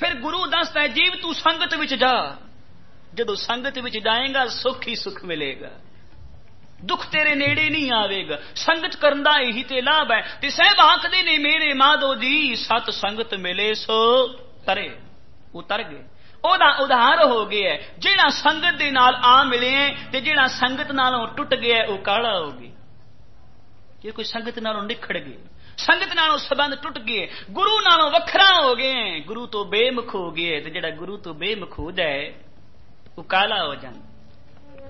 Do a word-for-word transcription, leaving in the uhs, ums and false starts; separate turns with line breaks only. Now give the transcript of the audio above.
फिर गुरु दसदा है जीव तू संगत विच जा, जदों संगत विच जाएगा सुख ही सुख मिलेगा, दुख तेरे नेड़े नहीं आवेगा। संगत करन दा यही ते लाभ है। ते साहब आखदे ने मेरे माधो जी सत संगत मिले सो तरे, उतर गए। ओदा उधार हो गया, जेड़ा संगत दे नाल आ मिले ते जेड़ा संगत नालों टुट गया वो काला हो गया। जे कोई संगत नालों निखड़ गए, संगत नालों संबंध टुट गए, गुरु नालों वखरा हो गए, गुरु तो बेमुख हो गए, ते जेड़ा गुरु तो बेमुख हो जाए वो काला हो जाए।